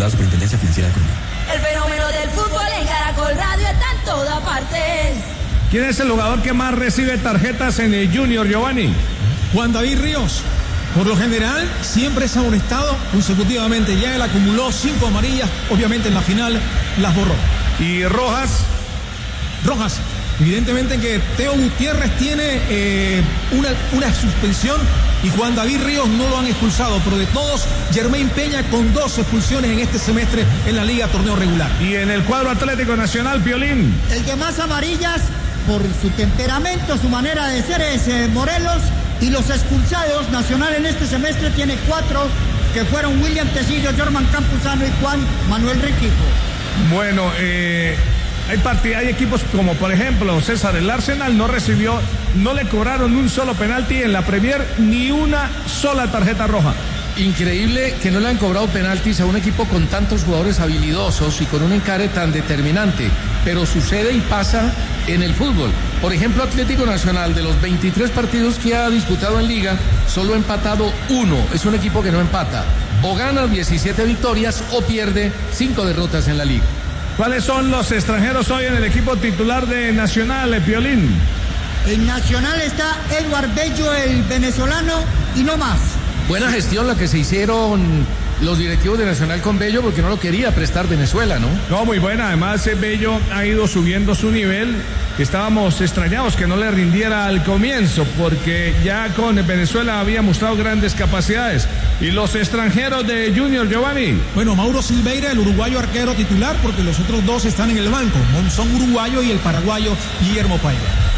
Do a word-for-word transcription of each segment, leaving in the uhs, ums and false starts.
Vigilado Superintendencia Financiera de Colombia. El fenómeno del fútbol en Caracol Radio está en toda parte. ¿Quién es el jugador que más recibe tarjetas en el Junior, Giovanni? Juan David Ríos. Por lo general, siempre es amonestado consecutivamente. Ya él acumuló cinco amarillas. Obviamente en la final las borró. ¿Y Rojas? Rojas. Evidentemente que Teo Gutiérrez tiene eh, una, una suspensión y Juan David Ríos no lo han expulsado, pero de todos, Germain Peña con dos expulsiones en este semestre en la Liga Torneo Regular. ¿Y en el cuadro Atlético Nacional, Piolín? El de más amarillas, por su temperamento, su manera de ser, es eh, Morelos, y los expulsados, Nacional en este semestre tiene cuatro, que fueron William Tecillo, Jorman Campuzano y Juan Manuel Rengifo. Bueno, eh... Hay, part- hay equipos como por ejemplo César, el Arsenal no recibió, no le cobraron un solo penalti en la Premier, ni una sola tarjeta roja. Increíble que no le han cobrado penaltis a un equipo con tantos jugadores habilidosos y con un encare tan determinante, pero sucede y pasa en el fútbol. Por ejemplo, Atlético Nacional, de los veintitrés partidos que ha disputado en Liga, solo ha empatado uno. Es un equipo que no empata. O gana diecisiete victorias o pierde cinco derrotas en la Liga. ¿Cuáles son los extranjeros hoy en el equipo titular de Nacional, Piolín? En Nacional está Edward Bello, el venezolano, y no más. Buena gestión la que se hicieron los directivos de Nacional con Bello, porque no lo quería prestar Venezuela, ¿no? No, muy buena. Además, Bello ha ido subiendo su nivel. Estábamos extrañados que no le rindiera al comienzo, porque ya con Venezuela había mostrado grandes capacidades. ¿Y los extranjeros de Junior, Giovanni? Bueno, Mauro Silveira, el uruguayo arquero titular, porque los otros dos están en el banco. Monzón uruguayo y el paraguayo Guillermo Paiva.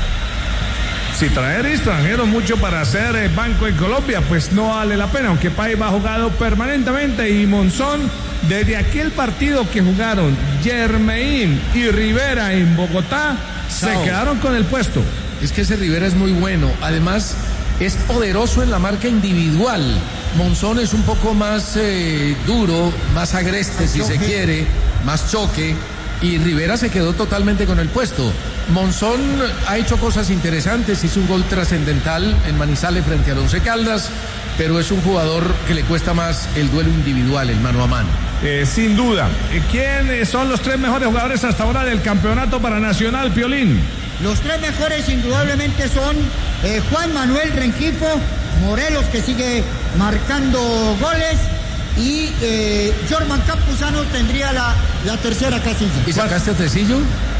Si traer extranjeros mucho para hacer eh, banco en Colombia, pues no vale la pena, aunque Paiva ha jugado permanentemente y Monzón, desde aquel partido que jugaron Germain y Rivera en Bogotá, Sao. se quedaron con el puesto. Es que ese Rivera es muy bueno, además es poderoso en la marca individual. Monzón es un poco más eh, duro, más agreste si se quiere, más choque, y Rivera se quedó totalmente con el puesto. Monzón ha hecho cosas interesantes, hizo un gol trascendental en Manizales frente al Once Caldas, pero es un jugador que le cuesta más el duelo individual, el mano a mano. Eh, sin duda. ¿Quiénes son los tres mejores jugadores hasta ahora del campeonato para Nacional, Piolín? Los tres mejores indudablemente son eh, Juan Manuel Rengifo, Morelos, que sigue marcando goles, y eh, Jorman Campuzano tendría la, la tercera casilla. ¿Y sacaste a Tecillo?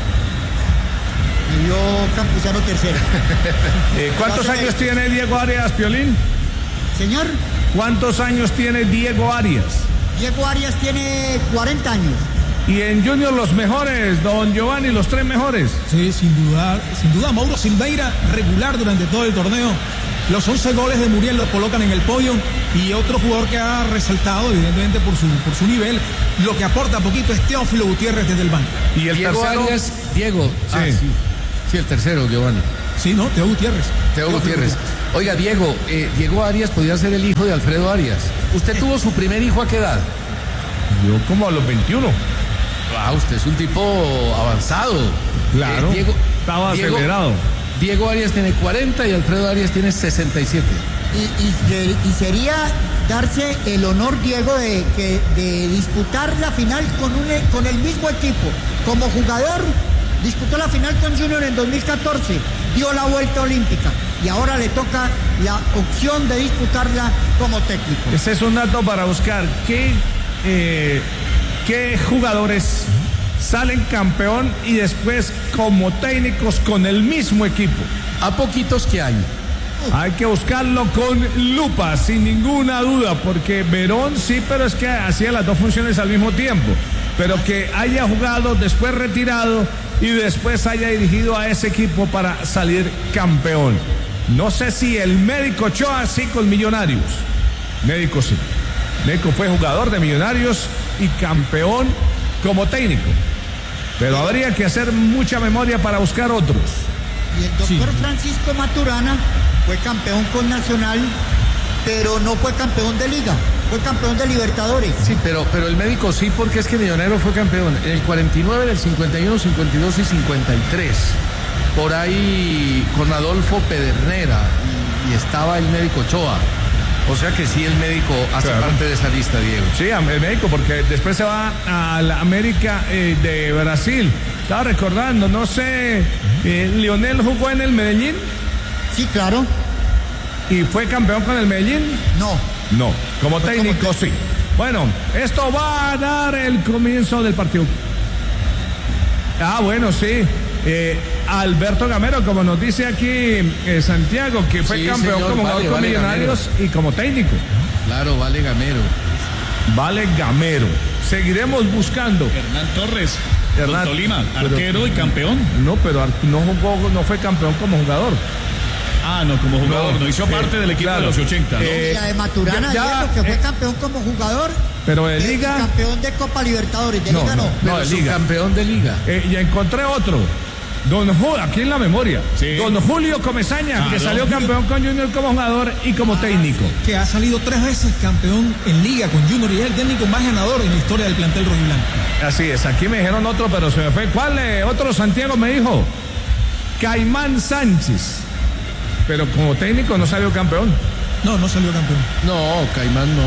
Y yo Campuzano tercera. eh, ¿Cuántos años tiene Diego Arias, Piolín? Señor. ¿Cuántos años tiene Diego Arias? Diego Arias tiene cuarenta años. Y en Junior los mejores, don Giovanni, los tres mejores. Sí, sin duda, sin duda Mauro Silveira, regular durante todo el torneo. Los once goles de Muriel los colocan en el podio, y otro jugador que ha resaltado evidentemente por su, por su nivel, lo que aporta poquito es Teófilo Gutiérrez desde el banco. Y el Diego tercero, Arias, Diego, sí. Ah, sí. Sí, el tercero, Giovanni. Sí, ¿no? Teo Gutiérrez. Teo Gutiérrez. Oiga, Diego, eh, Diego Arias podría ser el hijo de Alfredo Arias. ¿Usted tuvo su primer hijo a qué edad? Yo como a los veintiuno. Ah, usted es un tipo avanzado. Claro, eh, Diego, estaba Diego, acelerado. Diego Arias tiene cuarenta y Alfredo Arias tiene sesenta y siete. Y, y, y sería darse el honor, Diego, de, que, de disputar la final con, un, con el mismo equipo. Como jugador, disputó la final con Junior en dos mil catorce, dio la vuelta olímpica, y ahora le toca la opción de disputarla como técnico. Ese es un dato para buscar. ¿Qué, eh, qué jugadores salen campeón y después como técnicos con el mismo equipo? A poquitos que hay. Hay que buscarlo con lupa, sin ninguna duda, porque Verón sí, pero es que hacía las dos funciones al mismo tiempo. Pero que haya jugado, después retirado y después haya dirigido a ese equipo para salir campeón. No sé si el Médico Ochoa sí con Millonarios. Médico sí. Médico fue jugador de Millonarios y campeón como técnico. Pero habría que hacer mucha memoria para buscar otros. Y el doctor sí. Francisco Maturana fue campeón con Nacional, pero no fue campeón de Liga, fue campeón de Libertadores. Sí, pero, pero el Médico sí, porque es que Millonero fue campeón en el cuarenta y nueve, del cincuenta y uno, cincuenta y dos y cincuenta y tres. Por ahí con Adolfo Pedernera y, y estaba el Médico Ochoa. O sea que sí, el médico hace Claro. parte de esa lista, Diego. Sí, el médico, porque después se va a la América eh, de Brasil. Estaba recordando, no sé, eh, Lionel jugó en el Medellín Sí, claro. y fue campeón con el Medellín. No. No, como Fue técnico como sí. Bueno, esto va a dar el comienzo del partido. Ah, bueno, sí. Eh, Alberto Gamero, como nos dice aquí eh, Santiago, que fue Sí, campeón señor, como jugador vale, con vale, Millonarios y como técnico. Claro, vale, Gamero. Vale Gamero. Seguiremos buscando. Hernán Torres, Hernán, con Tolima, pero- arquero y campeón. No, pero ar- no jugó, no fue campeón como jugador. Ah, no, como jugador, no, hizo eh, parte del equipo claro. de los ochenta, ¿no? Eh, Y la de Maturana, ya- ya, Diego, que fue eh, campeón como jugador. Pero de eh, y liga. campeón de Copa Libertadores. De No, liga no. no. Pero de es liga. campeón de liga. Eh, y encontré otro. Don Julio, aquí en la memoria. Sí. Don Julio Comesaña, Ah, que don salió Julio. campeón con Junior como jugador y como técnico. Que ha salido tres veces campeón en liga con Junior y es el técnico más ganador en la historia del plantel rojiblanco. Así es, aquí me dijeron otro, pero se me fue. ¿Cuál eh, otro Santiago me dijo? Caimán Sánchez. Pero como técnico no salió campeón. No, no salió campeón. No, Caimán no.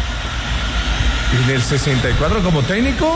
¿Y del sesenta y cuatro como técnico?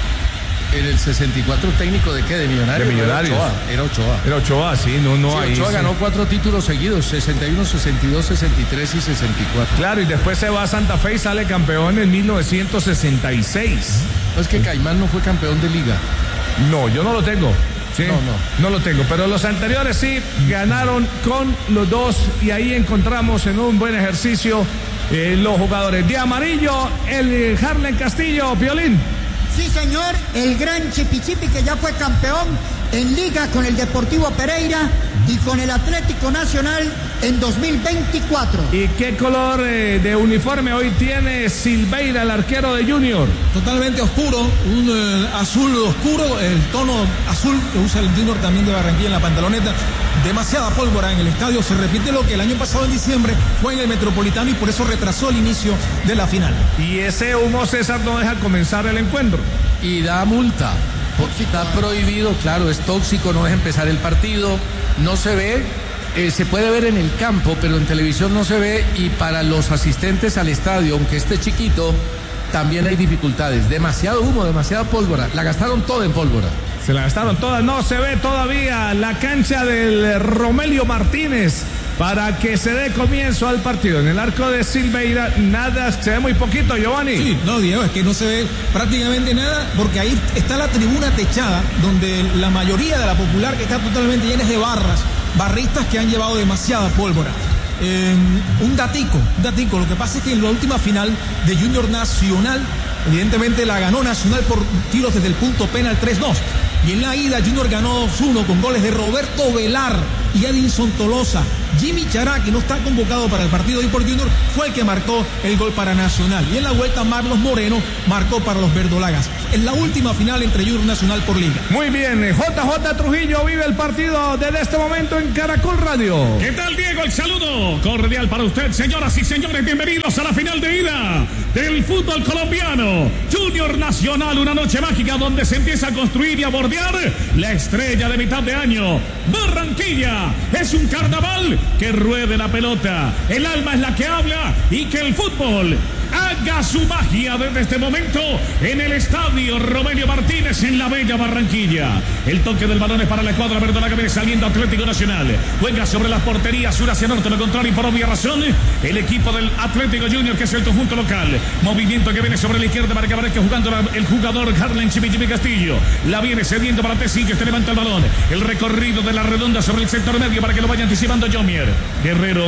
En el sesenta y cuatro técnico de qué? De Millonarios. De Millonarios. Era Ochoa. Era Ochoa. Era Ochoa, sí, no, no Sí, ahí. Ochoa sí. ganó cuatro títulos seguidos, sesenta y uno, sesenta y dos, sesenta y tres y sesenta y cuatro. Claro, y después se va a Santa Fe y sale campeón en mil novecientos sesenta y seis. No, es que Caimán no fue campeón de liga. No, yo no lo tengo. ¿sí? No, no. No lo tengo, pero los anteriores sí ganaron con los dos y ahí encontramos en un buen ejercicio eh, los jugadores. De amarillo, el Harlen Castillo, Piolín. Sí, señor, el gran Chipichipi que ya fue campeón en liga con el Deportivo Pereira y con el Atlético Nacional en dos mil veinticuatro. ¿Y qué color eh, de uniforme hoy tiene Silveira, el arquero de Junior? Totalmente oscuro, un eh, azul oscuro, el tono azul que usa el Junior también de Barranquilla en la pantaloneta. Demasiada pólvora en el estadio, se repite lo que el año pasado en diciembre fue en el Metropolitano y por eso retrasó el inicio de la final. Y ese humo, César, no deja comenzar el encuentro. Y da multa. Está prohibido, claro, es tóxico, no deja empezar el partido, no se ve, eh, se puede ver en el campo, pero en televisión no se ve y para los asistentes al estadio, aunque esté chiquito, también hay dificultades. Demasiado humo, demasiada pólvora, la gastaron toda en pólvora. Se la gastaron todas, no se ve todavía la cancha del Romelio Martínez para que se dé comienzo al partido. En el arco de Silveira nada, se ve muy poquito, Giovanni. Sí, no, Diego, es que no se ve prácticamente nada porque ahí está la tribuna techada donde la mayoría de la popular que está totalmente llena es de barras, barristas que han llevado demasiada pólvora. Eh, un datico, un datico, lo que pasa es que en la última final de Junior Nacional, evidentemente la ganó Nacional por tiros desde el punto penal tres dos. Y en la ida Junior ganó dos uno con goles de Roberto Velar y Edinson Tolosa. Jimmy Chará, que no está convocado para el partido hoy por Junior, fue el que marcó el gol para Nacional. Y en la vuelta Marlos Moreno marcó para los verdolagas. En la última final entre Junior Nacional por liga. Muy bien, J J Trujillo vive el partido desde este momento en Caracol Radio. ¿Qué tal, Diego? El saludo cordial para usted, señoras y señores. Bienvenidos a la final de ida del fútbol colombiano. Junior Nacional, una noche mágica donde se empieza a construir y a bordear la estrella de mitad de año. Barranquilla es un carnaval que ruede la pelota. El alma es la que habla y que el fútbol haga su magia desde este momento en el estadio Romelio Martínez en la bella Barranquilla. El toque del balón es para la escuadra verdolaga que viene saliendo Atlético Nacional. Juega sobre las porterías sur hacia norte, lo contrario y por obvia razón el equipo del Atlético Junior, que es el conjunto local. Movimiento que viene sobre la izquierda para que aparezca jugando el jugador Harlen Chipichipi Castillo. La viene cediendo para Tecillo, este levanta el balón. El recorrido de la redonda sobre el sector medio para que lo vaya anticipando Yomier. Guerrero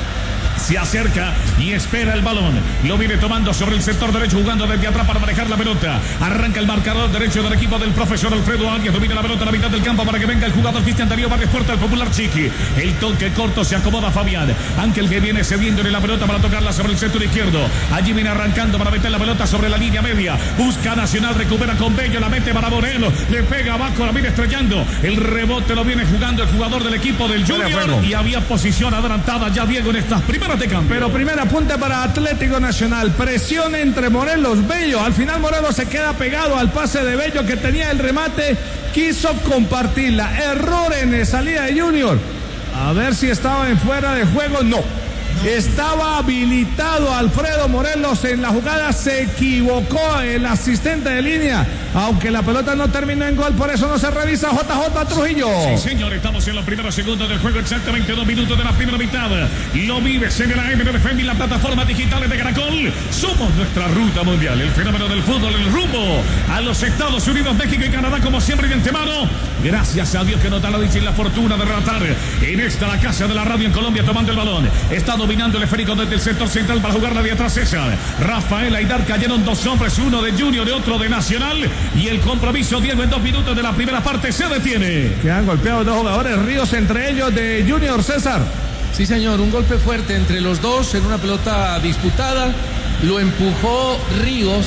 se acerca y espera el balón. Lo viene tomando sobre el sector derecho, jugando desde atrás para manejar la pelota. Arranca el marcador derecho del equipo del profesor Alfredo Arias. Domina la pelota a la mitad del campo para que venga el jugador Cristian Darío Vargas Puerta, el popular Chiqui. El toque corto, se acomoda Fabián. Ángel que viene cediéndole la pelota para tocarla sobre el sector izquierdo. Allí viene arrancando para meter la pelota sobre la línea media. Busca Nacional, recupera con Bello, la mete para Moreno. Le pega abajo, la viene estrellando. El rebote lo viene jugando el jugador del equipo del Junior. Y había posición adelantada ya, Diego, en estas primeras de cambio. Pero primera punta para Atlético Nacional. Presión entre Morelos, Bello. Al final Morelos se queda pegado al pase de Bello que tenía el remate. Quiso compartirla. Error en salida de Junior. A ver si estaba en fuera de juego. No. Estaba habilitado Alfredo Morelos en la jugada, se equivocó el asistente de línea, aunque la pelota no terminó en gol, por eso no se revisa. J J Trujillo. Sí, señor, estamos en los primeros segundos del juego, exactamente dos minutos de la primera mitad. Lo vives en la M N F M y la plataforma digitales de Caracol. Somos nuestra ruta mundial, el fenómeno del fútbol, el rumbo a los Estados Unidos, México y Canadá, como siempre de antemano. Gracias a Dios que nos da la dicha y la fortuna de relatar en esta la casa de la radio en Colombia, tomando el balón. Está dominando el esférico desde el sector central para jugarla de atrás César. Rafael Aidar, cayeron dos hombres, uno de Junior y otro de Nacional. Y el compromiso, Diego, en dos minutos de la primera parte se detiene. Quedan golpeados dos jugadores, Ríos entre ellos de Junior, César. Sí, señor, un golpe fuerte entre los dos en una pelota disputada. Lo empujó Ríos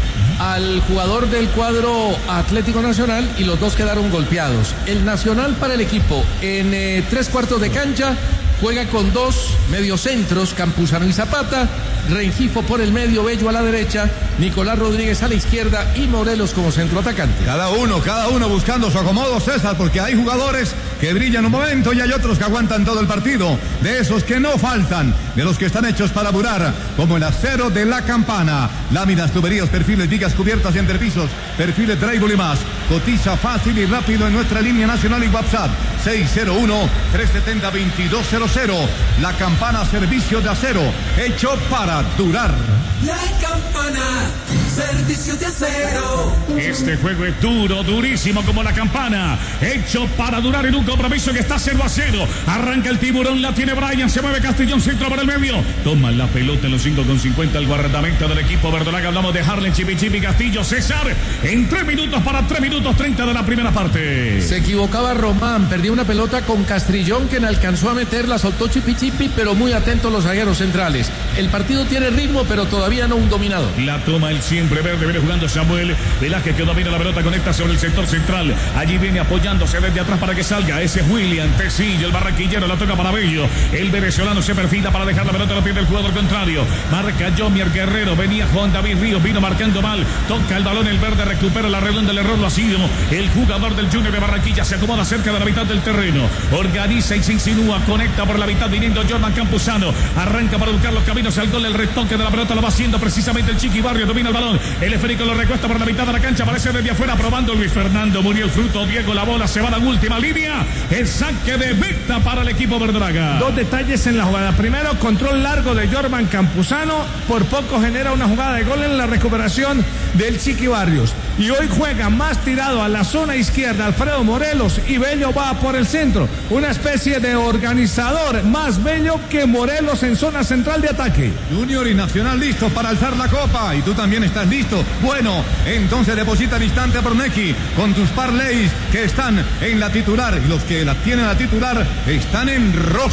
al jugador del cuadro Atlético Nacional y los dos quedaron golpeados. El Nacional para el equipo en eh, tres cuartos de cancha juega con dos mediocentros, Campuzano y Zapata, Rengifo por el medio, Bello a la derecha, Nicolás Rodríguez a la izquierda y Morelos como centro atacante. Cada uno, cada uno buscando su acomodo, César, porque hay jugadores que brillan un momento y hay otros que aguantan todo el partido, de esos que no faltan, de los que están hechos para durar, como el acero de la Campana. Láminas, tuberías, perfiles, vigas cubiertas y entrepisos, perfiles drywall y más. Cotiza fácil y rápido en nuestra línea nacional y WhatsApp seis cero uno, tres siete cero, dos dos cero cero. La Campana, servicio de acero, hecho para durar. La Campana, servicio de acero. Este juego es duro, durísimo como la Campana, hecho para durar en un compromiso que está cero a cero. Arranca el tiburón, la tiene Brian, se mueve Castellón, centro por el medio. Toma la pelota en los cinco con cincuenta el guardameta del equipo verdolaga. Hablamos de Harlen, Chipi Chipi Castillo, César, en tres minutos para tres minutos treinta de la primera parte. Se equivocaba Román, perdió una pelota con Castrillón que no alcanzó a meter, la soltó Chipi Chipi, pero muy atentos los zagueros centrales. El partido tiene ritmo, pero todavía no un dominador. La toma el siempre verde, viene jugando Samuel Velázquez, que domina la pelota, conecta sobre el sector central. Allí viene apoyándose desde atrás para que salga. Ese es William Tecillo, el barranquillero, la toca para Bello. El venezolano se perfila para dejar la pelota a los pies del jugador contrario. Marca Jomier Guerrero, venía Juan David Ríos, vino marcando mal. Toca el balón, el verde recupera la redonda, el error lo ha sido. El jugador del Junior de Barranquilla se acomoda cerca de la mitad del terreno. Organiza y se insinúa, conecta por la mitad viniendo Jordan Campuzano. Arranca para buscar los caminos al gol, el retoque de la pelota lo va haciendo precisamente el Chiqui Barrio, domina el balón. El esférico lo recuesta por la mitad de la cancha, aparece desde afuera probando Luis Fernando Muriel Fruto. Diego, la bola se va a la última línea. El saque de meta para el equipo verdolaga. Dos detalles en la jugada. Primero, control largo de Jordan Campuzano, por poco genera una jugada de gol en la recuperación del Chiqui Barrios. Y hoy juega más tirado a la zona izquierda Alfredo Morelos y Bello va por el centro. Una especie de organizador, más Bello que Morelos en zona central de ataque. Junior y Nacional listos para alzar la copa y tú también estás listo. Bueno, entonces deposita al instante por Neki con tus parlays que están en la titular y los que la tienen a titular están en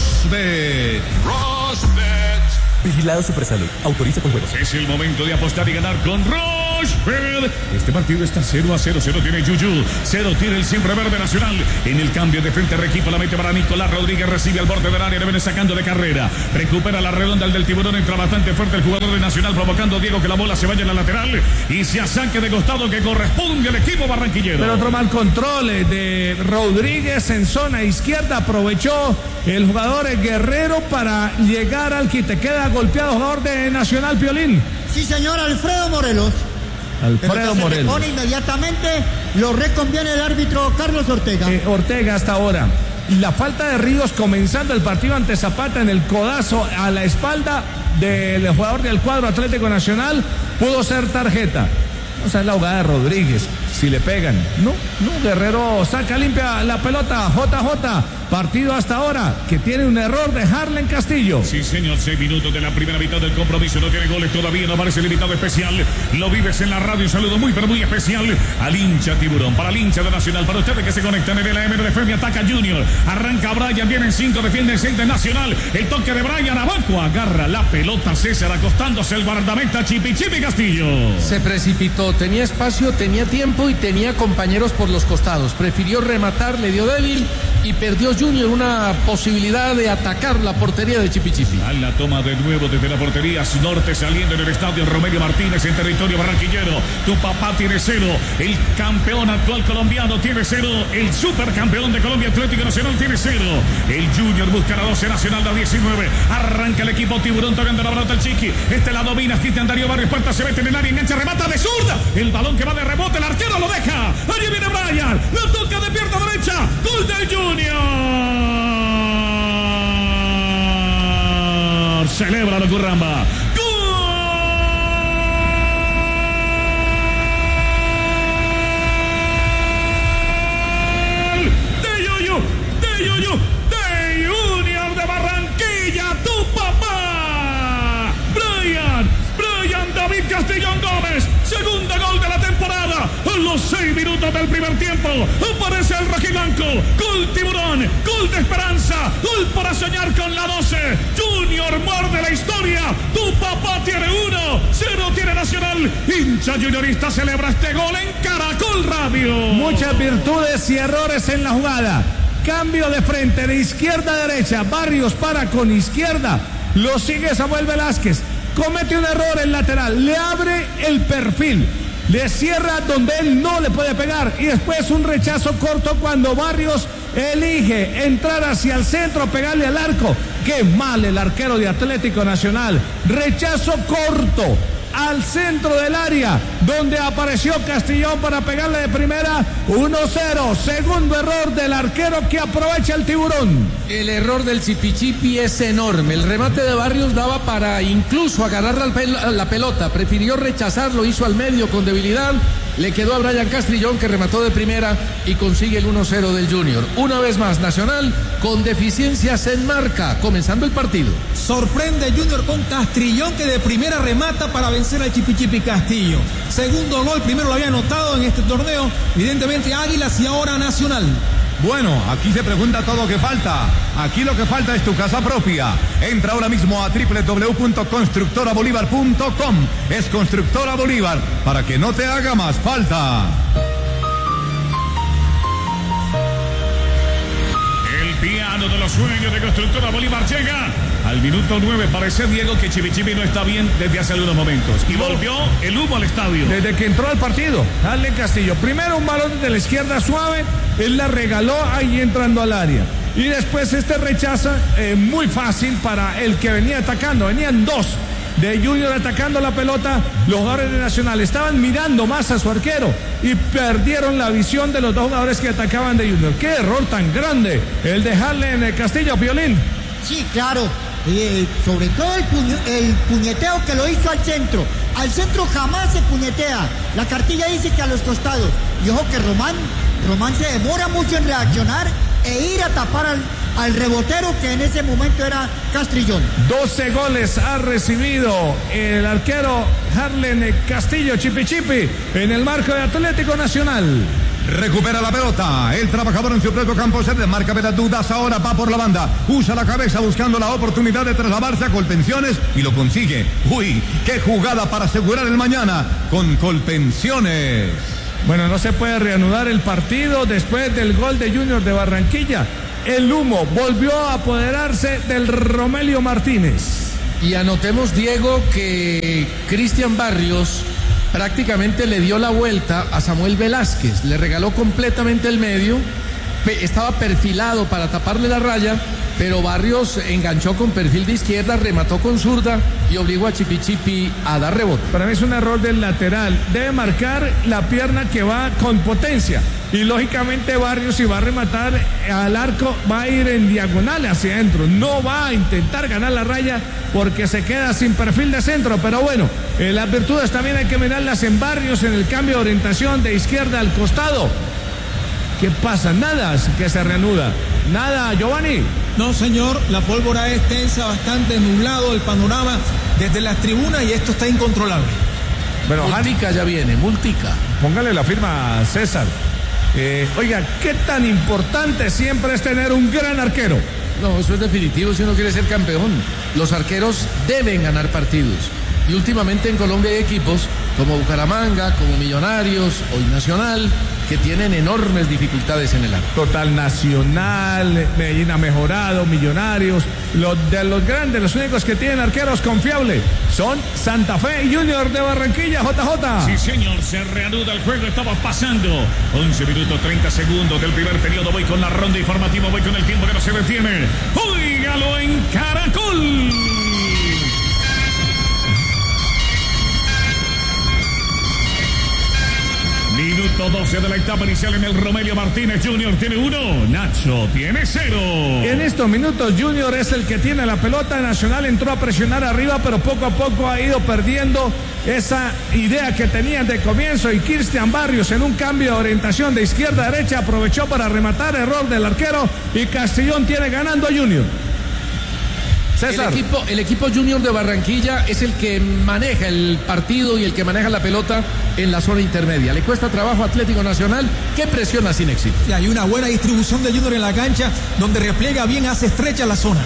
Rosbet. Rosbet. Vigilado Supersalud. Autoriza con juegos. Es el momento de apostar y ganar con Rochefort. Este partido está cero a cero. Cero tiene Yuyu. Cero tiene el siempre verde Nacional. En el cambio de frente Requipa la mete para Nicolás Rodríguez. Recibe al borde del área. Le viene sacando de carrera. Recupera la redonda el del tiburón. Entra bastante fuerte el jugador de Nacional, provocando a Diego que la bola se vaya en la lateral. Y se saque de costado que corresponde al equipo barranquillero. Pero otro mal control de Rodríguez en zona izquierda. Aprovechó el jugador Guerrero para llegar al quite. Queda golpeado jugador de Nacional, Piolín. Sí, señor, Alfredo Morelos. Alfredo Morelos. Se pone inmediatamente, lo reconviene el árbitro Carlos Ortega. Eh, Ortega hasta ahora. La falta de Ríos comenzando el partido ante Zapata en el codazo a la espalda del jugador del cuadro Atlético Nacional pudo ser tarjeta. O sea, es la jugada de Rodríguez. Si le pegan. No, no, Guerrero saca limpia la pelota. J J. Partido hasta ahora que tiene un error de Harlen Castillo. Sí, señor, seis minutos de la primera mitad del compromiso. No tiene goles todavía, no aparece el invitado especial. Lo vives en la radio. Un saludo muy, pero muy especial al hincha tiburón, para el hincha de Nacional, para ustedes que se conectan en el A M de F M. Ataca Junior, arranca Brian, vienen cinco, defiende el centro Nacional. El toque de Brian, abajo, agarra la pelota César, acostándose el guardameta Chipi Chipi Castillo. Se precipitó, tenía espacio, tenía tiempo y tenía compañeros por los costados. Prefirió rematar, le dio débil y perdió Junior una posibilidad de atacar la portería de Chipichipi. A la toma de nuevo desde la portería norte saliendo en el estadio Romelio Martínez en territorio barranquillero. Tu papá tiene cero, el campeón actual colombiano tiene cero, el supercampeón de Colombia Atlético Nacional tiene cero. El Junior busca la doce, Nacional la diecinueve. Arranca el equipo Tiburón tocando la pelota el Chiqui. Este la domina Cristian Darío Barrios, Puerta se mete en el área, engancha, remata de zurda. El balón que va de rebote, el arquero lo deja. Allí viene Brian, lo toca de pierna derecha. Gol del Junior. Celebra la Curramba. Gol de Yuyu, de Yuyu, de Junior de Barranquilla, tu papá. Brian, Brian David Castellón Gómez, segundo gol de la temporada. A los seis minutos del primer tiempo aparece el rojiblanco. Gol Tiburón, gol de esperanza, gol para soñar con la doce. Junior muerde la historia. Tu papá tiene uno, cero tiene Nacional. Hincha juniorista celebra este gol en Caracol Radio. Muchas virtudes y errores en la jugada. Cambio de frente, de izquierda a derecha. Barrios para con izquierda. Lo sigue Samuel Velázquez. Comete un error el lateral. Le abre el perfil. Le cierra donde él no le puede pegar. Y después un rechazo corto cuando Barrios elige entrar hacia el centro, pegarle al arco. Qué mal el arquero de Atlético Nacional. Rechazo corto al centro del área, donde apareció Castellón para pegarle de primera. Uno cero, segundo error del arquero que aprovecha el Tiburón. El error del Chipichipi es enorme. El remate de Barrios daba para incluso agarrar la, pel- la pelota. Prefirió rechazarlo, hizo al medio con debilidad. Le quedó a Brian Castrillón, que remató de primera y consigue el uno cero del Junior. Una vez más, Nacional con deficiencias en marca, comenzando el partido. Sorprende Junior con Castrillón, que de primera remata para vencer al Chipichipi Castillo. Segundo gol, primero lo había anotado en este torneo, evidentemente Águilas y ahora Nacional. Bueno, aquí se pregunta todo lo que falta. Aquí lo que falta es tu casa propia. Entra ahora mismo a doble u doble u doble u punto constructora bolívar punto com. Es Constructora Bolívar, para que no te haga más falta. El piano de los sueños de Constructora Bolívar llega al minuto nueve. Parece, Diego, que Chipichipi no está bien desde hace algunos momentos. Y volvió el humo al estadio. Desde que entró al partido, Arlen Castillo. Primero un balón de la izquierda suave, él la regaló ahí entrando al área. Y después este rechaza eh, muy fácil para el que venía atacando. Venían dos de Junior atacando la pelota. Los jugadores de Nacional estaban mirando más a su arquero y perdieron la visión de los dos jugadores que atacaban de Junior. Qué error tan grande el de Arlen Castillo, Piolín. Sí, claro. Eh, sobre todo el, puño, el puñeteo que lo hizo al centro. Al centro jamás se puñetea. La cartilla dice que a los costados. Y ojo que Román, Román se demora mucho en reaccionar e ir a tapar al, al rebotero, que en ese momento era Castrillón. doce goles ha recibido el arquero Arlen Castillo, Chipichipi, en el marco de Atlético Nacional. Recupera la pelota, el trabajador en su propio campo se desmarca de las dudas, ahora va por la banda, usa la cabeza buscando la oportunidad de trasladarse a Colpensiones y lo consigue. Uy, qué jugada para asegurar el mañana con Colpensiones. Bueno, no se puede reanudar el partido después del gol de Junior de Barranquilla. El humo volvió a apoderarse del Romelio Martínez. Y anotemos, Diego, que Cristian Barrios prácticamente le dio la vuelta a Samuel Velázquez, le regaló completamente el medio, estaba perfilado para taparle la raya, pero Barrios enganchó con perfil de izquierda, remató con zurda y obligó a Chipichipi a dar rebote. Para mí es un error del lateral, debe marcar la pierna que va con potencia y lógicamente Barrios, si va a rematar al arco, va a ir en diagonal hacia adentro, no va a intentar ganar la raya porque se queda sin perfil de centro. Pero bueno, eh, las virtudes también hay que mirarlas en Barrios, en el cambio de orientación de izquierda al costado. ¿Qué pasa? Nada que se reanuda. Nada, Giovanni. No, señor, la pólvora es tensa, bastante nublado el panorama desde las tribunas y esto está incontrolable. Bueno, multica ya viene, multica. Póngale la firma a César. Eh, oiga, ¿qué tan importante siempre es tener un gran arquero? No, eso es definitivo si uno quiere ser campeón. Los arqueros deben ganar partidos. Y últimamente en Colombia hay equipos como Bucaramanga, como Millonarios, hoy Nacional, que tienen enormes dificultades en el arco. Total, Nacional, Medellín ha mejorado, Millonarios, los de los grandes, los únicos que tienen arqueros confiables son Santa Fe y Junior de Barranquilla. J J. Sí, señor, se reanuda el juego, estamos pasando once minutos treinta segundos del primer periodo. Voy con la ronda informativa, voy con el tiempo que no se detiene. Óigalo en Caracol. Minuto doce de la etapa inicial en el Romelio Martínez. Junior tiene uno, Nacho tiene cero. En estos minutos Junior es el que tiene la pelota. Nacional entró a presionar arriba, pero poco a poco ha ido perdiendo esa idea que tenían de comienzo, y Cristian Barrios en un cambio de orientación de izquierda a derecha aprovechó para rematar, error del arquero, y Castellón tiene ganando a Junior. César. El equipo, el equipo Junior de Barranquilla es el que maneja el partido y el que maneja la pelota en la zona intermedia. Le cuesta trabajo a Atlético Nacional, que presiona sin éxito. Y hay una buena distribución de Junior en la cancha, donde repliega bien, hace estrecha la zona.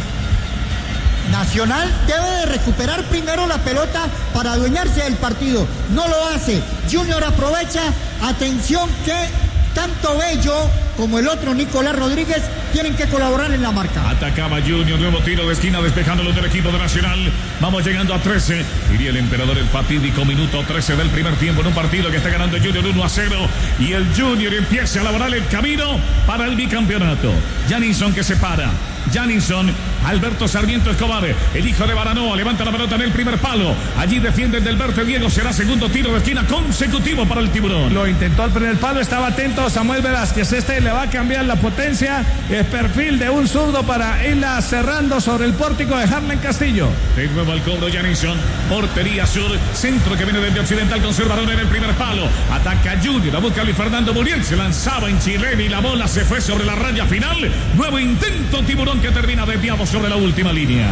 Nacional debe de recuperar primero la pelota para adueñarse del partido. No lo hace. Junior aprovecha. Atención que tanto Bello como el otro Nicolás Rodríguez tienen que colaborar en la marca. Atacaba Junior, nuevo tiro de esquina despejándolo del equipo de Nacional. Vamos llegando a trece. Diría el emperador, el fatídico minuto trece del primer tiempo en un partido que está ganando Junior uno a cero. Y el Junior empieza a elaborar el camino para el bicampeonato. Janison que se para. Janison, Alberto Sarmiento Escobar, el hijo de Baranoa, levanta la pelota en el primer palo. Allí defiende el del Verte Diego. Será segundo tiro de esquina consecutivo para el Tiburón. Lo intentó al primer palo, estaba atento Samuel Velázquez. Este le va a cambiar la potencia, el perfil de un zurdo para irla cerrando sobre el pórtico de Harlen Castillo. De nuevo al cobro Janison, portería sur, centro que viene desde Occidental con su balón en el primer palo. Ataca Junior, la busca Luis Fernando Muriel, se lanzaba en chilena y la bola se fue sobre la raya final. Nuevo intento Tiburón que termina desviado sobre la última línea.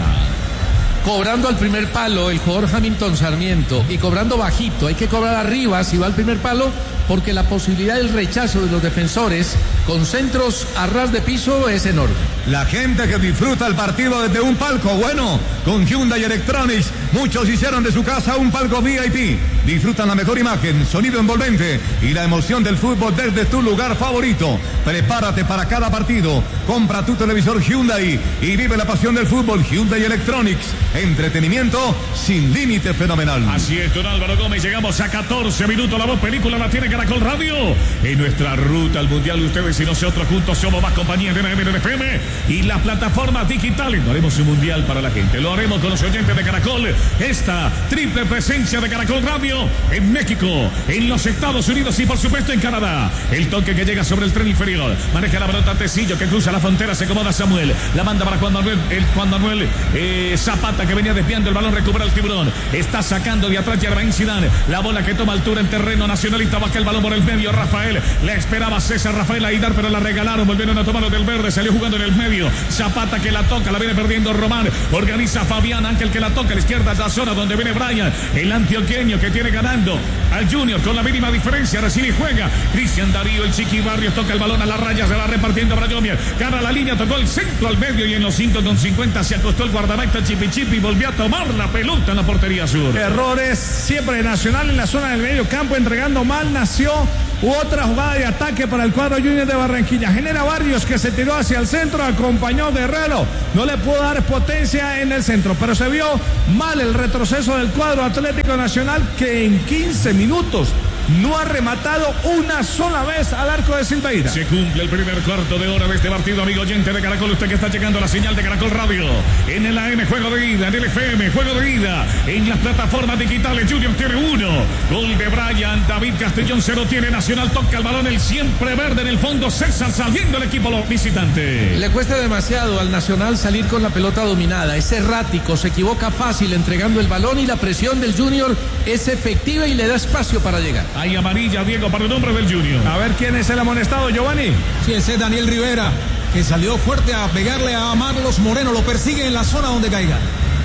Cobrando al primer palo el jugador Hamilton Sarmiento, y cobrando bajito. Hay que cobrar arriba si va al primer palo, porque la posibilidad del rechazo de los defensores con centros a ras de piso es enorme. La gente que disfruta el partido desde un palco, bueno, con Hyundai Electronics, muchos hicieron de su casa un palco V I P. Disfrutan la mejor imagen, sonido envolvente y la emoción del fútbol desde tu lugar favorito. Prepárate para cada partido, compra tu televisor Hyundai y vive la pasión del fútbol. Hyundai Electronics, entretenimiento sin límite fenomenal. Así es, don Álvaro Gómez, llegamos a catorce minutos, la voz película la tiene Caracol Radio. En nuestra ruta al Mundial, ustedes y nosotros juntos somos más compañías de la M N F M y las plataformas digitales. Lo haremos un Mundial para la gente, lo haremos con los oyentes de Caracol. Esta triple presencia de Caracol Radio en México, en los Estados Unidos y por supuesto en Canadá. El toque que llega sobre el tren inferior, maneja la pelota Tecillo que cruza la frontera, se acomoda Samuel, la manda para Juan Manuel, el Juan Manuel eh, Zapata, que venía desviando el balón, recupera el Tiburón, está sacando de atrás Germain Zidane, la bola que toma altura en terreno nacionalista, baja el balón por el medio, Rafael, la esperaba César Rafael Aidar, pero la regalaron, volvieron a tomarlo del verde, salió jugando en el medio, Zapata que la toca, la viene perdiendo Román, organiza Fabián Ángel que la toca a la izquierda, es la zona donde viene Brian, el antioqueño que tiene ganando al Junior con la mínima diferencia, recibe y juega, Cristian Darío, el Chiqui Barrios, toca el balón a la raya, se va repartiendo para Yomier, gana la línea, tocó el centro al medio y en los cinco con cincuenta se acostó el guardameta Chipi Chipi y volvió a tomar la pelota en la portería sur. Errores siempre Nacional en la zona del medio campo, entregando mal, nació otra jugada de ataque para el cuadro Junior de Barranquilla. Genera Barrios que se tiró hacia el centro, acompañó Guerrero, no le pudo dar potencia en el centro, pero se vio mal el retroceso del cuadro Atlético Nacional, que en quince minutos no ha rematado una sola vez al arco de Silveira. Se cumple el primer cuarto de hora de este partido, amigo oyente de Caracol. Usted que está llegando a la señal de Caracol Radio, en el A M juego de ida, en el F M juego de ida, en las plataformas digitales. Junior tiene uno, gol de Brian, David Castellón cero tiene Nacional, toca el balón, el siempre verde en el fondo, César saliendo el equipo visitante. Le cuesta demasiado al Nacional salir con la pelota dominada, es errático, se equivoca fácil entregando el balón y la presión del Junior es efectiva y le da espacio para llegar. Hay amarilla, Diego, para el nombre del Junior. A ver quién es el amonestado, Giovanni. Sí, ese es Daniel Rivera, que salió fuerte a pegarle a Marlos Moreno, lo persigue en la zona donde caiga.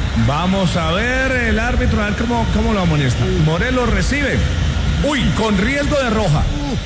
Vamos a ver el árbitro, a ver cómo, cómo lo amonesta. Morelos recibe. Uy, con riesgo de roja.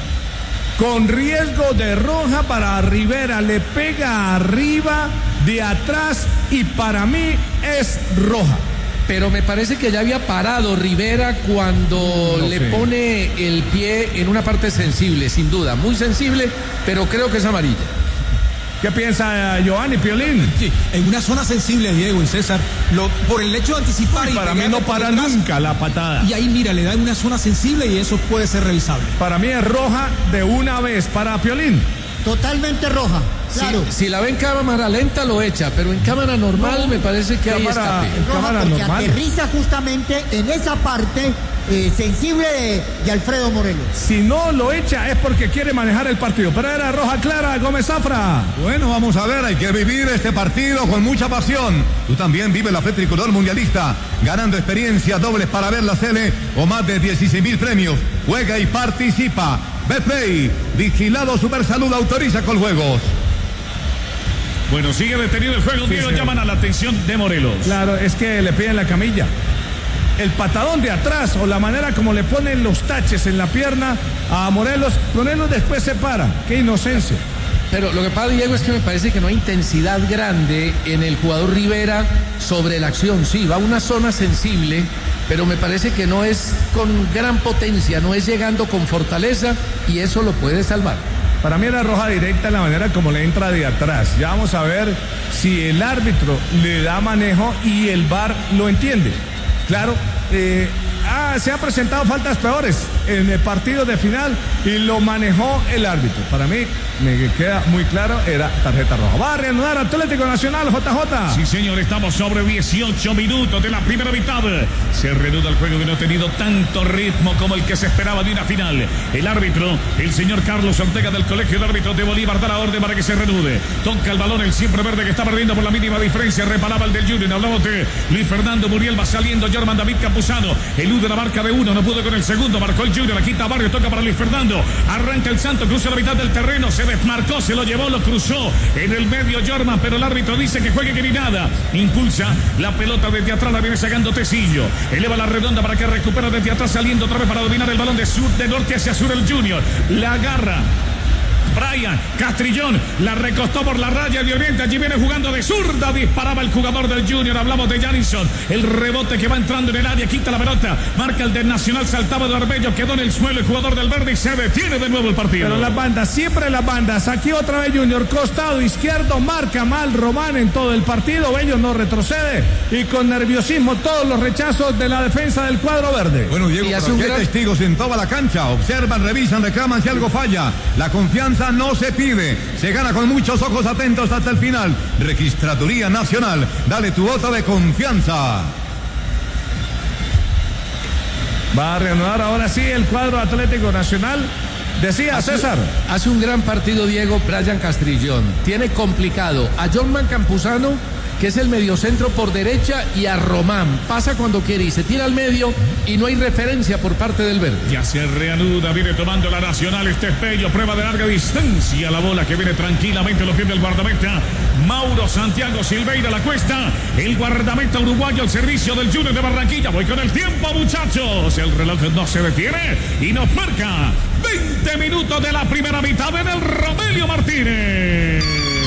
Con riesgo de roja para Rivera. Le pega arriba, de atrás, y para mí es roja. pero me parece que ya había parado Rivera cuando No le sé. pone el pie en una parte sensible, sin duda, muy sensible, pero creo que es amarilla. ¿Qué piensa eh, Giovanni Piolín? Sí, en una zona sensible, Diego y César, lo, por el hecho de anticipar y Para mí pegarle no por para detrás, nunca la patada. Y ahí, mira, le da en una zona sensible y eso puede ser revisable. Para mí es roja de una vez para Piolín. Totalmente roja, Si- claro. Si, la ve en cámara lenta lo echa, pero en cámara normal me parece que hay cámara- escape. en Roja cámara porque normal. aterriza justamente en esa parte eh, sensible de, de Alfredo Morelos. Si no lo echa es porque quiere manejar el partido. Pero era roja clara, Gómez Zafra. Bueno, vamos a ver, hay que vivir este partido con mucha pasión. Tú también vive la fe tricolor mundialista, ganando experiencia dobles para ver la Sele o más de dieciséis mil premios. Juega y participa. Betplay, vigilado Supersalud, autoriza con juegos. Bueno, sigue detenido el juego, Diego, señor. llaman a la atención de Morelos. Claro, es que le piden la camilla. El patadón de atrás o la manera como le ponen los taches en la pierna a Morelos, Morelos después se para. Qué inocencia. Pero lo que pasa, Diego, es que me parece que no hay intensidad grande en el jugador Rivera sobre la acción. Sí, va a una zona sensible, pero me parece que no es con gran potencia, no es llegando con fortaleza y eso lo puede salvar. Para mí era roja directa la manera como le entra de atrás. Ya vamos a ver si el árbitro le da manejo y el V A R lo entiende. Claro, eh, ah, se han presentado faltas peores en el partido de final y lo manejó el árbitro. Para mí, me queda muy claro, era tarjeta roja. Va a reanudar Atlético Nacional, J J. Sí, señor, estamos sobre dieciocho minutos de la primera mitad. Se reanuda el juego que no ha tenido tanto ritmo como el que se esperaba de una final. El árbitro, el señor Carlos Ortega del Colegio de Árbitros de Bolívar, da la orden para que se reanude. Toca el balón el siempre verde que está perdiendo por la mínima diferencia. Repalaba el del Junior. Hablamos de Luis Fernando Muriel, va saliendo Germán David Campuzano. Elude la marca de uno, no pudo con el segundo. Marcó el Junior, la quita Barrio, toca para Luis Fernando. Arranca el Santo, cruza la mitad del terreno, se desmarcó, se lo llevó, lo cruzó en el medio Germán, pero el árbitro dice que juegue que ni nada. Impulsa la pelota desde atrás, la viene sacando Tecillo. Eleva la redonda para que recupera desde atrás, saliendo otra vez para dominar el balón de sur, de norte hacia sur el Junior. La agarra Brian Castrillón, la recostó por la raya de Oriente, allí viene jugando de zurda, disparaba el jugador del Junior, hablamos de Janison, el rebote que va entrando en el área, quita la pelota, marca el del Nacional, saltaba de Arbello, quedó en el suelo el jugador del Verde y se detiene de nuevo el partido. Pero las bandas, siempre las bandas. Aquí otra vez Junior, costado izquierdo, marca mal Román en todo el partido. Bello no retrocede y con nerviosismo todos los rechazos de la defensa del cuadro verde. Bueno, Diego, Y hace pero un aquí hay gran- testigos en toda la cancha. Observan, revisan, reclaman si algo falla. La confianza no se pide. Se gana con muchos ojos atentos hasta el final. Registraduría Nacional. Dale tu voto de confianza. Va a reanudar ahora sí el cuadro Atlético Nacional. Decía Hace- César. Hace un gran partido Diego Brian Castrillón. Tiene complicado a Jorman Campuzano, que es el mediocentro por derecha, y a Román. Pasa cuando quiere y se tira al medio y no hay referencia por parte del Verde. Ya se reanuda, viene tomando la Nacional, este es Pello, prueba de larga distancia, la bola que viene tranquilamente, lo pierde el guardameta, Mauro Santiago Silveira, la cuesta, el guardameta uruguayo al servicio del Junior de Barranquilla. Voy con el tiempo, muchachos, el reloj no se detiene y nos marca veinte minutos de la primera mitad en el Romelio Martínez.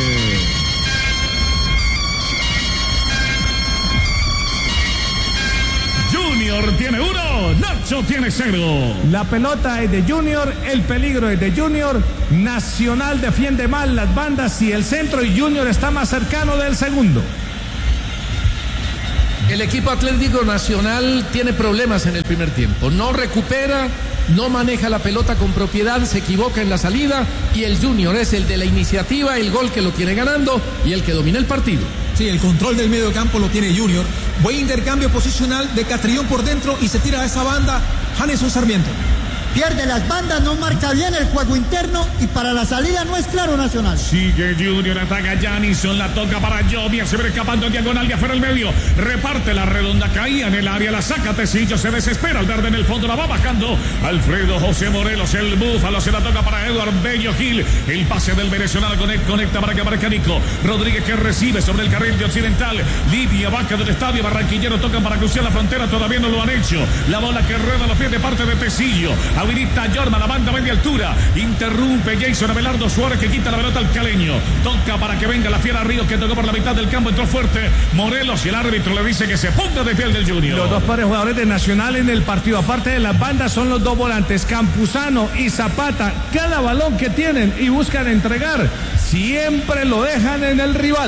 Junior tiene uno, Nacho tiene cero. La pelota es de Junior, el peligro es de Junior. Nacional defiende mal las bandas y el centro, y Junior está más cercano del segundo. El equipo Atlético Nacional tiene problemas en el primer tiempo. No recupera, no maneja la pelota con propiedad, se equivoca en la salida y el Junior es el de la iniciativa, el gol que lo tiene ganando y el que domina el partido. Sí, el control del medio campo lo tiene Junior. Buen intercambio posicional de Castrillón por dentro y se tira a esa banda Janeson Sarmiento. Pierde las bandas, no marca bien el juego interno y para la salida no es claro Nacional. Sigue Junior, ataca Janison, la toca para Jovia, se ve escapando diagonal de afuera el medio, reparte la redonda, caía en el área, la saca Tecillo, se desespera, el verde en el fondo, la va bajando Alfredo José Morelos, el búfalo, se la toca para Eduard Bello Gil, el pase del venezolano conecta, conecta para que aparezca Nico Rodríguez, que recibe sobre el carril de occidental, Livia Vaca del estadio Barranquillero, tocan para cruzar la frontera, todavía no lo han hecho, la bola que rueda los pies de parte de Tecillo, Habilita Jorma, la banda media altura. Interrumpe Jason Abelardo Suárez, que quita la pelota al caleño. Toca para que venga la Fiera Ríos, que tocó por la mitad del campo. Entró fuerte Morelos y el árbitro le dice que se ponga de pie el del Junior. Los dos pares jugadores de Nacional en el partido, aparte de las bandas, son los dos volantes, Campuzano y Zapata. Cada balón que tienen y buscan entregar, siempre lo dejan en el rival.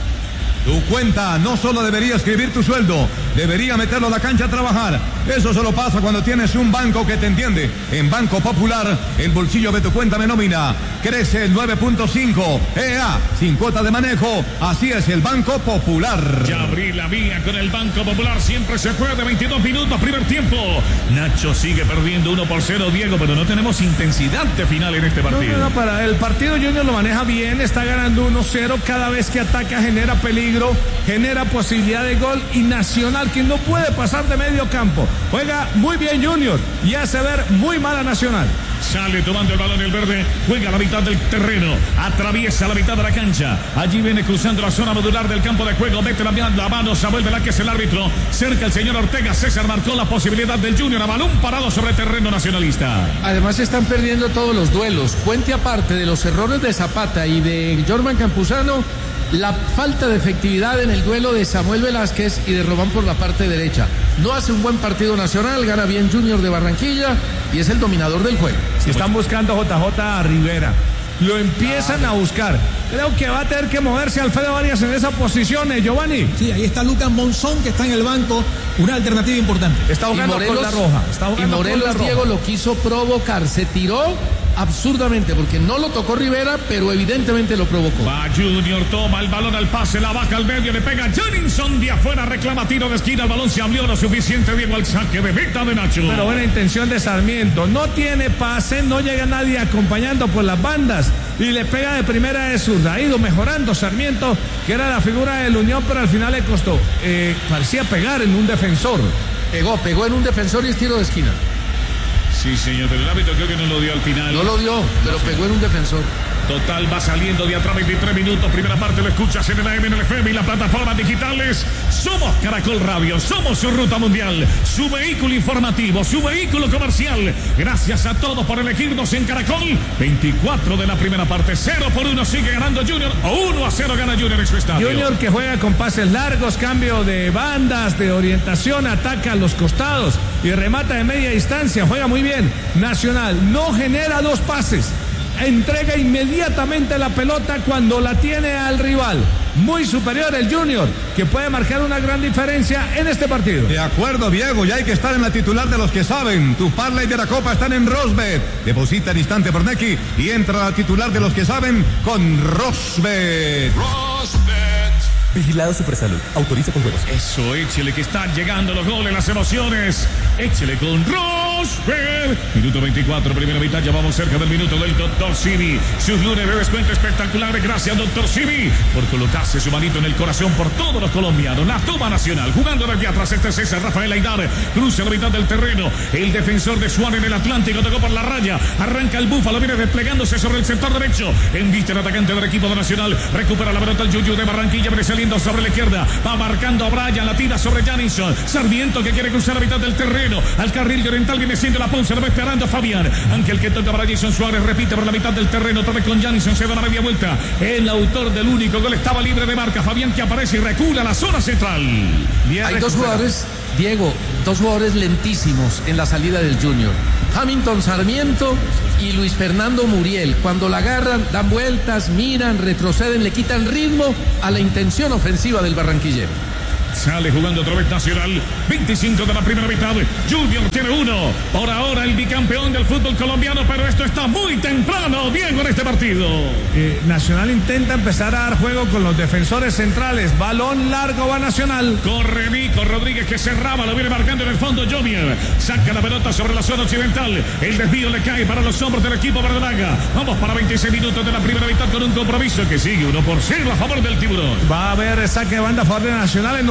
Tu cuenta no solo debería escribir tu sueldo, debería meterlo a la cancha a trabajar. Eso solo pasa cuando tienes un banco que te entiende. En Banco Popular, el bolsillo de tu cuenta me nomina. Crece el nueve punto cinco. E A, sin cuota de manejo. Así es el Banco Popular. Ya abrí la vía con el Banco Popular. Siempre se puede. veintidós minutos, primer tiempo. Nacho sigue perdiendo uno por cero, Diego, pero no tenemos intensidad de final en este partido. No, no, no, para el partido Junior lo maneja bien. Está ganando uno cero. Cada vez que ataca genera peligro, genera posibilidad de gol. Y Nacional, que no puede pasar de medio campo. Juega muy bien Junior y hace ver muy mal a Nacional. Sale tomando el balón el verde, juega a la mitad del terreno, atraviesa la mitad de la cancha. Allí viene cruzando la zona modular del campo de juego, mete la, la mano Samuel Velázquez, el árbitro. Cerca el señor Ortega. César marcó la posibilidad del Junior a balón parado sobre terreno nacionalista. Además están perdiendo todos los duelos. Cuente aparte de los errores de Zapata y de Jorman Campuzano, la falta de efectividad en el duelo de Samuel Velázquez y de Román por la parte derecha. No hace un buen partido Nacional, gana bien Junior de Barranquilla y es el dominador del juego. Si están buscando a J J a Rivera, lo empiezan a buscar. Creo que va a tener que moverse Alfredo Arias en esa posición, ¿eh, Giovanni? Sí, ahí está Lucas Monzón, que está en el banco, una alternativa importante. Está jugando Morelos, con la roja. Está jugando y Morelos, con la Diego, roja. lo quiso provocar, se tiró absurdamente, porque no lo tocó Rivera, pero evidentemente lo provocó. Va Junior, toma el balón al pase, la vaca al medio, le pega Janinson de afuera, reclama tiro de esquina, el balón se abrió lo suficiente, Diego, al saque de meta de Nacho. Pero buena intención de Sarmiento, no tiene pase, no llega nadie acompañando por las bandas y le pega de primera de zurda. Ha ido mejorando Sarmiento, que era la figura del Unión, pero al final le costó. Eh, parecía pegar en un defensor. Pegó, pegó en un defensor y es tiro de esquina. Sí, señor, pero el árbitro creo que no lo dio al final. No lo dio, pero no, pegó en un defensor. Total, va saliendo de atrás, veintitrés minutos. Primera parte lo escuchas en el A M, en el F M y las plataformas digitales. Somos Caracol Radio, somos su ruta mundial, su vehículo informativo, su vehículo comercial. Gracias a todos por elegirnos en Caracol. veinticuatro de la primera parte, cero por uno sigue ganando Junior, o uno a cero gana Junior en su estadio. Junior que juega con pases largos, cambio de bandas, de orientación, ataca a los costados y remata de media distancia, juega muy bien. Nacional no genera dos pases, entrega inmediatamente la pelota cuando la tiene al rival. Muy superior el Junior, que puede marcar una gran diferencia en este partido. De acuerdo, Diego, ya hay que estar en la titular de los que saben. Tu parlay de la Copa están en Rosbet. Deposita al instante por Nequi y entra a la titular de los que saben con Rosbet. Rosbet. Vigilado Supersalud. Autoriza con juegos. Eso, échele que están llegando los goles, las emociones. Échele con Rosberg. Minuto veinticuatro, primera mitad. Ya vamos cerca del minuto del doctor Simi. Sus lunes de descuento espectaculares. Gracias, doctor Simi, por colocarse su manito en el corazón por todos los colombianos. La toma Nacional. Jugando desde atrás. Este César Rafael Aidar. Cruza la mitad del terreno. El defensor de Suárez en el Atlántico. Tocó por la raya. Arranca el Búfalo. Viene desplegándose sobre el sector derecho. Enviste el atacante del equipo de Nacional. Recupera la pelota el Yuyu de Barranquilla. Viene saliendo sobre la izquierda, va marcando a Brian, la tira sobre Janinson. Sarmiento que quiere cruzar la mitad del terreno, al carril oriental viene siendo la Ponce, lo va esperando Fabián. Ángel que toca para Jason Suárez, repite por la mitad del terreno, otra vez con Janinson, se da la media vuelta. El autor del único gol estaba libre de marca, Fabián, que aparece y recula a la zona central. Bien, hay dos jugadores, Diego, dos jugadores lentísimos en la salida del Junior. Hamilton Sarmiento y Luis Fernando Muriel. Cuando la agarran, dan vueltas, miran, retroceden, le quitan ritmo a la intención ofensiva del barranquillero. Sale jugando otra vez Nacional. veinticinco de la primera mitad. Junior tiene uno. Por ahora el bicampeón del fútbol colombiano, pero esto está muy temprano, Diego, en este partido. Eh, Nacional intenta empezar a dar juego con los defensores centrales. Balón largo va Nacional. Corre Nico Rodríguez que cerraba, lo viene marcando en el fondo Jomier. Saca la pelota sobre la zona occidental. El desvío le cae para los hombros del equipo verdolaga. Vamos para veintiséis minutos de la primera mitad con un compromiso que sigue uno por cero a favor del Tiburón. Va a haber saque de banda a favor de Nacional en un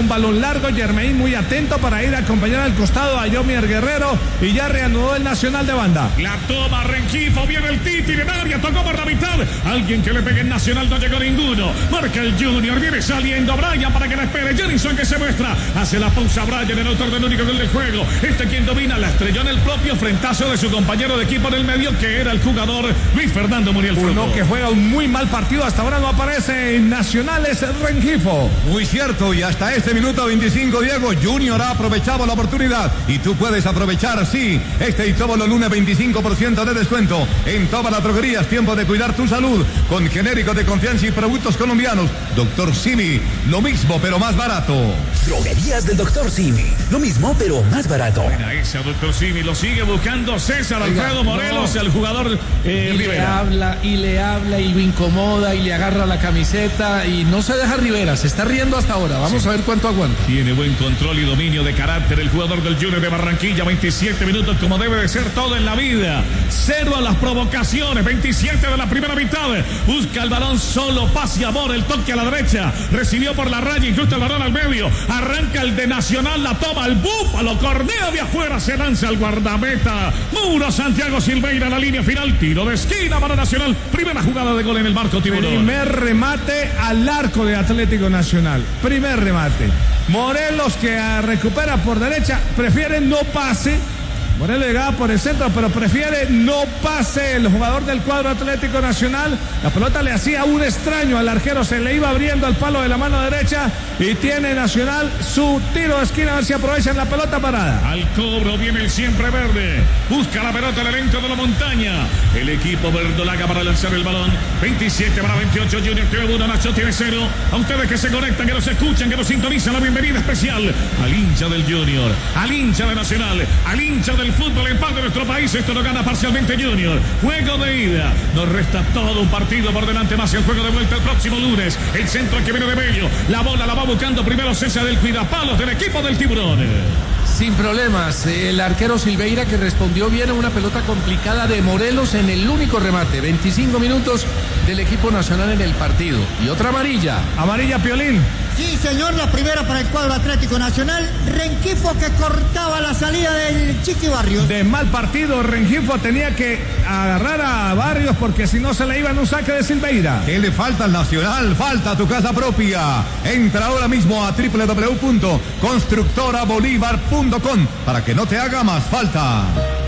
balón largo, Germain muy atento para ir a acompañar al costado a Yomier Guerrero y ya reanudó el Nacional de banda. La toma Rengifo, viene el Titi de área, tocó por la mitad. Alguien que le pegue en Nacional, no llegó ninguno. Marca el Junior, viene saliendo Brian para que la espere. Jenison que se muestra, hace la pausa Brian, el autor del único gol del juego. Este quien domina, la estrelló en el propio frentazo de su compañero de equipo en el medio, que era el jugador Luis Fernando Muriel Fruto. Uno que juega un muy mal partido, hasta ahora no aparece en Nacionales Rengifo. Muy cierto, y hasta este minuto veinticinco, Diego, Junior ha aprovechado la oportunidad y tú puedes aprovechar, sí, este y todos los lunes veinticinco por ciento de descuento en todas las droguerías. Tiempo de cuidar tu salud con genéricos de confianza y productos colombianos. Doctor Simi, lo mismo pero más barato. Droguerías del Doctor Simi, lo mismo pero más barato. Buena esa, Doctor Simi, lo sigue buscando César Alfredo Morelos, no. El jugador eh, y Rivera. Le habla y le habla y lo incomoda y le agarra la camiseta y no se deja Rivera, se está riendo hasta ahora. Vamos sí. a ver cuánto aguanta. Tiene buen control y dominio de carácter el jugador del Junior de Barranquilla. veintisiete minutos como debe de ser todo en la vida. Cero a las provocaciones. veintisiete de la primera mitad. Busca el balón solo. Paz y amor. El toque a la derecha. Recibió por la raya. Incluso el balón al medio. Arranca el de Nacional. La toma el Búfalo. Cornea de afuera. Se lanza al guardameta. Muro Santiago Silveira. La línea final. Tiro de esquina para Nacional. Primera jugada de gol en el marco tiburón. Primer remate al arco de Atlético Nacional. Primer remate. Morelos que recupera por derecha. Prefiere no pase. Morelos llegaba por el centro, pero prefiere no pase el jugador del cuadro Atlético Nacional. La pelota le hacía un extraño al arquero, se le iba abriendo al palo de la mano derecha y tiene Nacional su tiro de esquina, a ver si aprovechan la pelota parada. Al cobro viene el siempre verde, busca la pelota el elenco de la montaña. El equipo verdolaga para lanzar el balón. veintisiete para veintiocho, Junior tiene uno, Nacho tiene cero. A ustedes que se conectan, que nos escuchan, que nos sintonizan, la bienvenida especial al hincha del Junior, al hincha de Nacional, al hincha del fútbol en paz de nuestro país. Esto lo gana parcialmente Junior. Juego de ida. Nos resta todo un partido por delante, más el juego de vuelta el próximo lunes. El centro que viene de Bello. La bola la va buscando primero César del cuidapalos del equipo del Tiburón. Sin problemas. El arquero Silveira que respondió bien a una pelota complicada de Morelos en el único remate. veinticinco minutos del equipo nacional en el partido. Y otra amarilla. Amarilla Piolín. Sí, señor, la primera para el cuadro Atlético Nacional. Rengifo que cortaba la salida del Chiqui Barrios. De mal partido, Rengifo tenía que agarrar a Barrios porque si no se le iba en un saque de Silveira. ¿Qué le falta al Nacional? Falta tu casa propia. Entra ahora mismo a doble u doble u doble u punto constructora bolívar punto com para que no te haga más falta.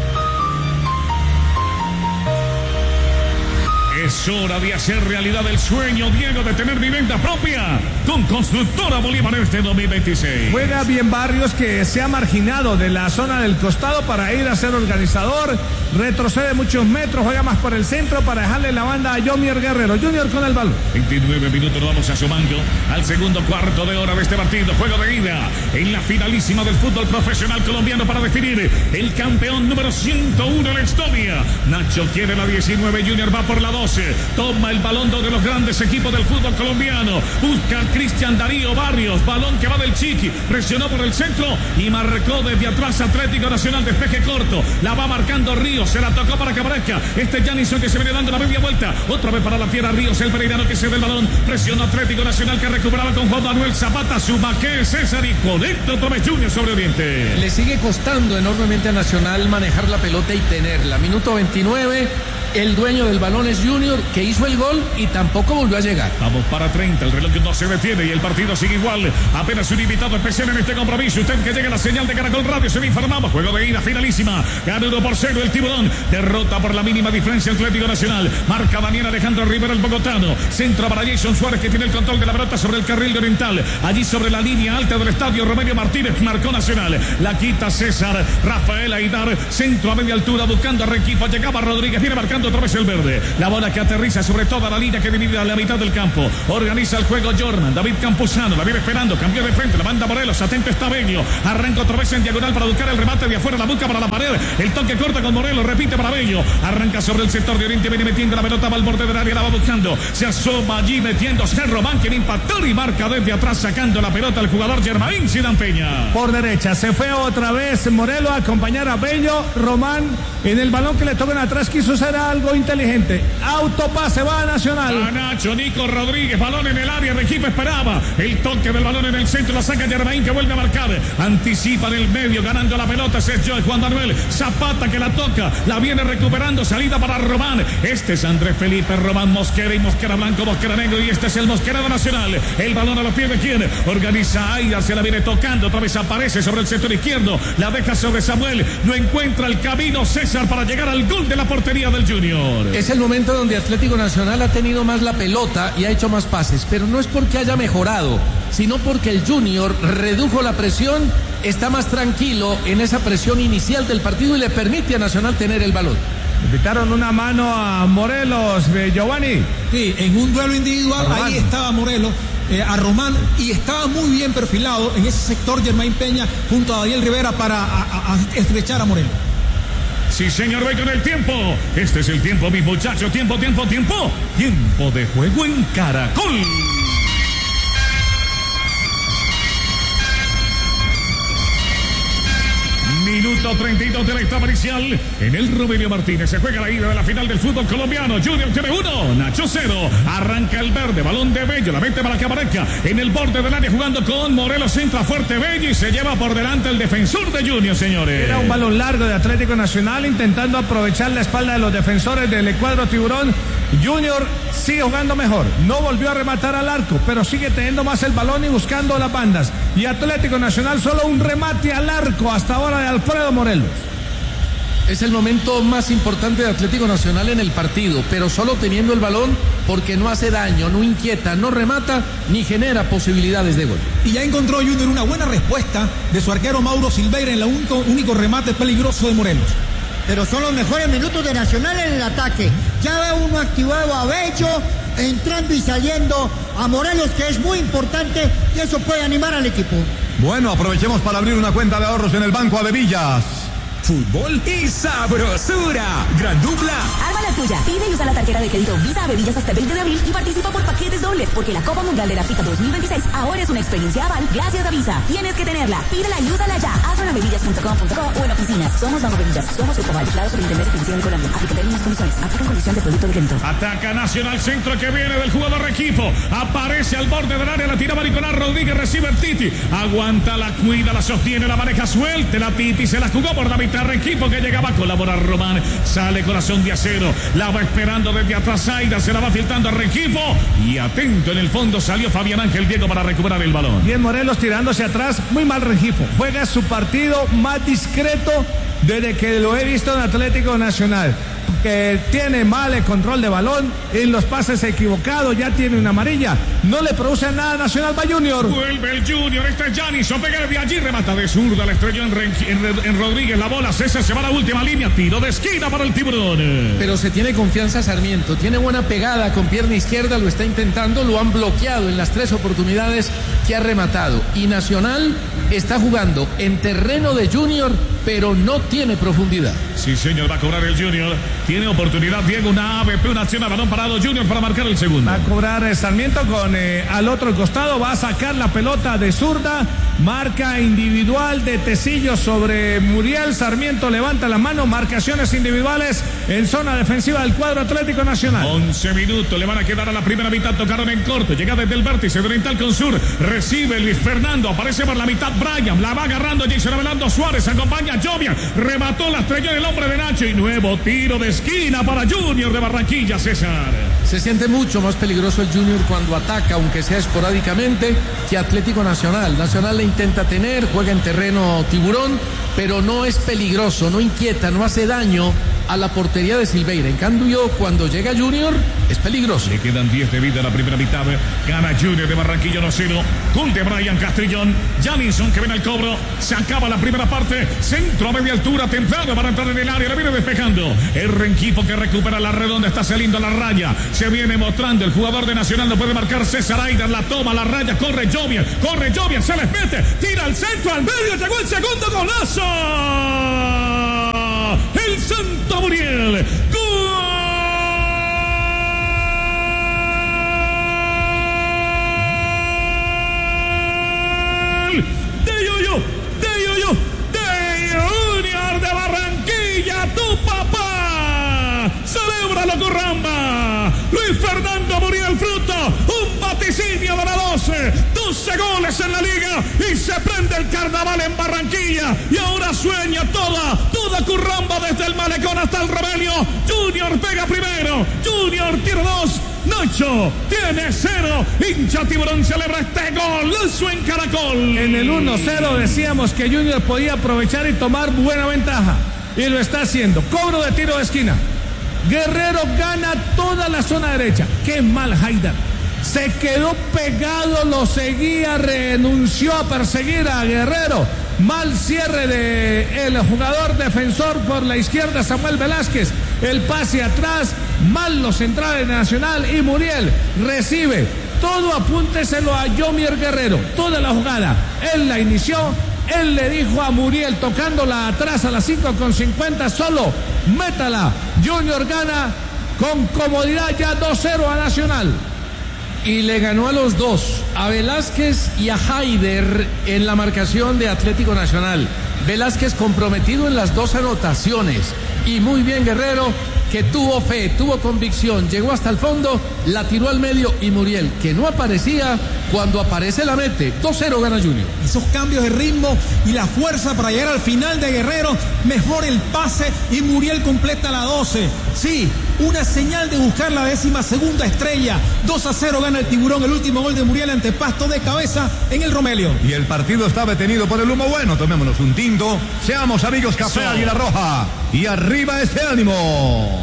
Es hora de hacer realidad el sueño, Diego, de tener vivienda propia con Constructora Bolívar este dos mil veintiséis. Juega bien Barrios, que se ha marginado de la zona del costado para ir a ser organizador. Retrocede muchos metros, juega más por el centro para dejarle la banda a Yomier Guerrero. Junior con el balón. veintinueve minutos, nos vamos a sumando al segundo cuarto de hora de este partido. Juego de ida en la finalísima del fútbol profesional colombiano para definir el campeón número ciento uno de la historia. Nacho quiere la diecinueve, Junior va por la doce. Toma el balón de los grandes equipos del fútbol colombiano. Busca a Cristian Darío Barrios. Balón que va del Chiqui. Presionó por el centro y marcó desde atrás Atlético Nacional. Despeje corto. La va marcando Ríos. Se la tocó para que aparezca este Janison que se viene dando la media vuelta. Otra vez para la fiera Ríos. El pereirano que se ve el balón. Presionó Atlético Nacional que recuperaba con Juan Manuel Zapata. Suma que César y conecta otra vez Junior sobre Oriente. Le sigue costando enormemente a Nacional manejar la pelota y tenerla. Minuto veintinueve. El dueño del balón es Junior, que hizo el gol y tampoco volvió a llegar. Vamos para treinta, el reloj no se detiene y el partido sigue igual. Apenas un invitado especial en este compromiso. Usted que llega la señal de Caracol Radio, se le informamos. Juego de ida finalísima. Gana uno por cero el Tiburón. Derrota por la mínima diferencia Atlético Nacional. Marca Daniel Alejandro Rivera, el bogotano. Centro para Jason Suárez, que tiene el control de la pelota sobre el carril de Oriental. Allí sobre la línea alta del estadio, Romelio Martínez marcó Nacional. La quita César. Rafael Aidar. Centro a media altura buscando a Rengifo. Llegaba Rodríguez. Viene marcando otra vez el verde. La bola que aterriza sobre toda la línea que divide a la mitad del campo. Organiza el juego Jordan. David Campuzano la viene esperando. Cambió de frente. La manda Morelos. Atento está Bello. Arranca otra vez en diagonal para buscar el remate de afuera. La busca para la pared. El toque corta con Morelos. Repite para Bello. Arranca sobre el sector de Oriente. Viene metiendo la pelota. Va al borde del área. La va buscando. Se asoma allí metiéndose Román, quien impactó y marca desde atrás sacando la pelota al jugador Germain Zidane Peña. Por derecha. Se fue otra vez Morelos a acompañar a Bello. Román en el balón que le tocan atrás quiso ser a algo inteligente. Autopase va a Nacional. A Nacho, Nico Rodríguez, balón en el área, Rengifo esperaba. El toque del balón en el centro, la saca Germain que vuelve a marcar. Anticipa en el medio, ganando la pelota. Es Juan Manuel Zapata que la toca. La viene recuperando, salida para Román. Este es Andrés Felipe Román Mosquera y Mosquera Blanco, Mosquera Negro. Y este es el Mosquera de Nacional. El balón a los pies de quien organiza Aida, se la viene tocando. Otra vez aparece sobre el sector izquierdo. La deja sobre Samuel. No encuentra el camino César para llegar al gol de la portería del Junior. Es el momento donde Atlético Nacional ha tenido más la pelota y ha hecho más pases, pero no es porque haya mejorado, sino porque el Junior redujo la presión, está más tranquilo en esa presión inicial del partido y le permite a Nacional tener el balón. Invitaron una mano a Morelos, eh, Giovanni. Sí, en un duelo individual, ahí estaba Morelos. Eh, a Román, y estaba muy bien perfilado en ese sector Germain Peña junto a Daniel Rivera para a, a, a estrechar a Morelos. Sí, señor, voy con el tiempo. Este es el tiempo, mis muchachos. Tiempo, tiempo, tiempo. Tiempo de juego en Caracol. Minuto treinta y dos de la etapa inicial. En el Rogelio Martínez se juega la ida de la final del fútbol colombiano. Junior tiene uno, Nacho cero. Arranca el verde, balón de Bello. La mete para que aparezca en el borde del área jugando con Morelos. Entra fuerte Bello y se lleva por delante el defensor de Junior, señores. Era un balón largo de Atlético Nacional intentando aprovechar la espalda de los defensores del cuadro tiburón. Junior sigue jugando mejor, no volvió a rematar al arco, pero sigue teniendo más el balón y buscando las bandas. Y Atlético Nacional solo un remate al arco hasta ahora de Alfredo Morelos. Es el momento más importante de Atlético Nacional en el partido, pero solo teniendo el balón porque no hace daño, no inquieta, no remata ni genera posibilidades de gol. Y ya encontró Junior una buena respuesta de su arquero Mauro Silveira en el único, único remate peligroso de Morelos. Pero son los mejores minutos de Nacional en el ataque. Ya ve uno activado a Bello, entrando y saliendo a Morelos, que es muy importante, y eso puede animar al equipo. Bueno, aprovechemos para abrir una cuenta de ahorros en el Banco Avevillas. Fútbol y sabrosura. Gran dupla. Arma la tuya. Pide y usa la tarjeta de crédito Visa Bebillas hasta el veinte de abril y participa por paquetes dobles, porque la Copa Mundial de la FIFA dos mil veintiséis ahora es una experiencia aval gracias a Visa. Tienes que tenerla. Pídela y úsala ya. Hazlo en avevillas punto com punto co o en oficinas. Somos Banco Bebillas. Somos Grupo Aval. Claro por Internet de Financiación de Colombia. Aplica términos y condiciones. Aplica condición de producto de crédito. Ataca Nacional, centro que viene del jugador Rengifo. Aparece al borde del área, la tira Mariconar Rodríguez, recibe el Titi. Aguanta, la cuida, la sostiene, la maneja, suelte la Titi. Se la jugó por la mitad Rengifo que llegaba a colaborar Román. Sale corazón de acero. La va esperando desde atrás Aida. Se la va filtrando a Rengifo. Y atento en el fondo salió Fabián Ángel Diego para recuperar el balón. Bien Morelos tirándose atrás. Muy mal Rengifo. Juega su partido más discreto desde que lo he visto en Atlético Nacional. Que tiene mal el control de balón, en los pases equivocados, ya tiene una amarilla, no le produce nada Nacional va Junior. Vuelve el Junior, este es Janison, pega de allí, remata de zurda, la estrelló en, en, en Rodríguez, la bola, César se va a la última línea, tiro de esquina para el tiburón. Pero se tiene confianza Sarmiento, tiene buena pegada con pierna izquierda, lo está intentando, lo han bloqueado en las tres oportunidades que ha rematado. Y Nacional está jugando en terreno de Junior, pero no tiene profundidad. Sí, señor, va a cobrar el Junior. Tiene oportunidad, Diego, una A B P, una acción a balón parado Junior para marcar el segundo. Va a cobrar eh, Sarmiento con eh, al otro costado, va a sacar la pelota de zurda, marca individual de Tecillo sobre Muriel. Sarmiento levanta la mano, marcaciones individuales en zona defensiva del cuadro Atlético Nacional. once minutos, le van a quedar a la primera mitad, tocaron en corto, llega desde el vértice de Oriental con Sur, recibe Luis Fernando, aparece por la mitad Brian, la va agarrando Jason Avelando Suárez, acompaña a Jovian, remató la estrella del hombre de Nacho y nuevo tiro de esquina para Junior de Barranquilla, César. Se siente mucho más peligroso el Junior cuando ataca, aunque sea esporádicamente, que Atlético Nacional. Nacional le intenta tener, juega en terreno tiburón, pero no es peligroso, no inquieta, no hace daño a la portería de Silveira. En cambio, cuando llega Junior, es peligroso. Le quedan diez de vida a la primera mitad. Gana Junior de Barranquilla uno cero. Gol de Brian Castrillón. Janison que viene al cobro. Se acaba la primera parte. Centro a media altura, templado para entrar en el área. La viene despejando. El Rengifo que recupera la redonda. Está saliendo a la raya. Se viene mostrando. El jugador de Nacional no puede marcar. César Aida la toma, la raya. Corre Jovian. Corre Jovian. Se les mete. Tira al centro, al medio. Llegó el segundo golazo. El Santo Muriel. ¡Gol! De Yuyu, de Yuyu, de Junior de Barranquilla, tu papá. Celebra Curramba. Luis Fernando Muriel Fruto, un vaticinio de la doce, doce goles en la liga y se prende el carnaval en Barranquilla y ahora sueña toda, toda Curramba desde el malecón hasta el Romelio. Junior pega primero, Junior tiene dos, Nacho tiene cero, hincha Tiburón celebra este golazo en Caracol. En el uno cero decíamos que Junior podía aprovechar y tomar buena ventaja y lo está haciendo. Cobro de tiro de esquina. Guerrero gana toda la zona derecha. Qué mal Haidar. Se quedó pegado, lo seguía, renunció a perseguir a Guerrero. Mal cierre de el jugador defensor por la izquierda, Samuel Velázquez. El pase atrás, mal los centrales de Nacional y Muriel recibe. Todo apúnteselo a Yomier Guerrero. Toda la jugada. Él la inició. Él le dijo a Muriel, tocándola atrás a las cinco con cincuenta, solo métala. Junior gana con comodidad ya dos cero a Nacional. Y le ganó a los dos, a Velázquez y a Haider en la marcación de Atlético Nacional. Velázquez comprometido en las dos anotaciones. Y muy bien Guerrero, que tuvo fe, tuvo convicción, llegó hasta el fondo, la tiró al medio y Muriel, que no aparecía, cuando aparece la mete. dos cero gana Junior. Esos cambios de ritmo y la fuerza para llegar al final de Guerrero, mejor el pase y Muriel completa la doce. Sí, una señal de buscar la décima segunda estrella. dos a cero gana el Tiburón, el último gol de Muriel ante Pasto de cabeza en el Romelio. Y el partido está detenido por el humo bueno. Tomémonos un tinto, seamos amigos Café sí. Águila Roja y arriba ese ánimo.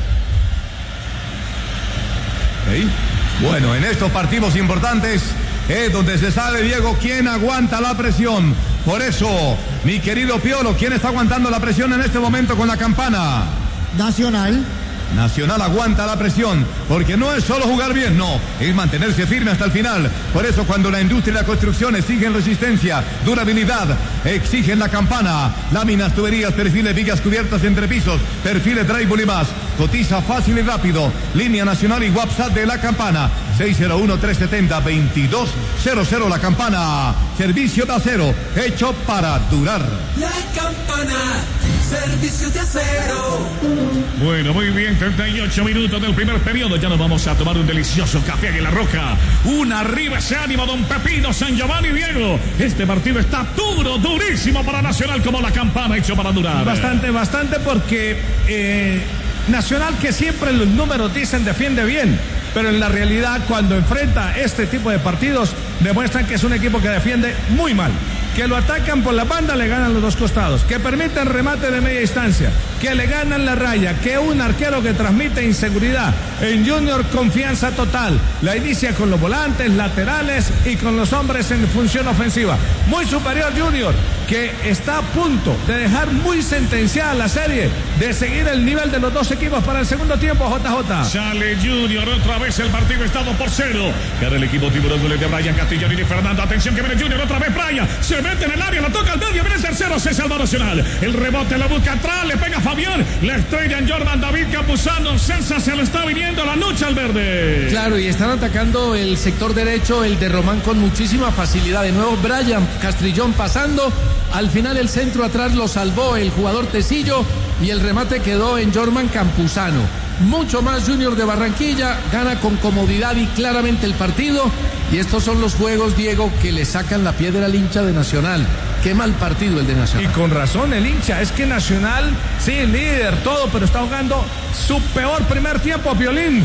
¿Sí? Bueno, en estos partidos importantes es donde se sabe, Diego, quién aguanta la presión. Por eso, mi querido Piolo, ¿quién está aguantando la presión en este momento con la campana? Nacional. Nacional aguanta la presión, porque no es solo jugar bien, no, es mantenerse firme hasta el final. Por eso cuando la industria y la construcción exigen resistencia, durabilidad, exigen la campana, láminas, tuberías, perfiles, vigas cubiertas entre pisos, perfiles drywall y más. Cotiza fácil y rápido. Línea nacional y WhatsApp de la campana seis cero uno, tres siete cero, dos dos cero cero. La campana, servicio de acero hecho para durar. La campana, servicio de acero. Bueno, muy bien, treinta y ocho minutos del primer periodo. Ya nos vamos a tomar un delicioso café Águila Roja. Un arriba ese ánimo, don Pepino, San Giovanni, Diego. Este partido está duro, durísimo para Nacional, como la campana hecho para durar. Bastante, bastante, porque eh, Nacional, que siempre los números dicen defiende bien, pero en la realidad cuando enfrenta este tipo de partidos demuestran que es un equipo que defiende muy mal, que lo atacan por la banda, le ganan los dos costados, que permiten remate de media distancia, que le ganan la raya, que un arquero que transmite inseguridad. En Junior, confianza total, la inicia con los volantes, laterales y con los hombres en función ofensiva. Muy superior Junior, que está a punto de dejar muy sentenciada la serie, de seguir el nivel de los dos equipos para el segundo tiempo. J J. Sale Junior, otra vez el partido está dos por cero. Gana el equipo Tiburón, goles de Brian Castellón y Fernando. Atención que viene Junior, otra vez Brian. Se mete en el área, la toca al medio, viene el tercero, se salva Nacional. El rebote la busca atrás, le pega Fabián. La estrella en Jordan David Campuzano. César se lo está viniendo la noche al verde. Claro, y están atacando el sector derecho, el de Román, con muchísima facilidad. De nuevo Brian Castrillón pasando. Al final el centro atrás lo salvó el jugador Tecillo y el remate quedó en Jordan Campuzano. Mucho más Junior de Barranquilla, gana con comodidad y claramente el partido. Y estos son los juegos, Diego, que le sacan la piedra al hincha de Nacional. Qué mal partido el de Nacional. Y con razón el hincha, es que Nacional, sí, líder, todo, pero está jugando su peor primer tiempo, Piolín.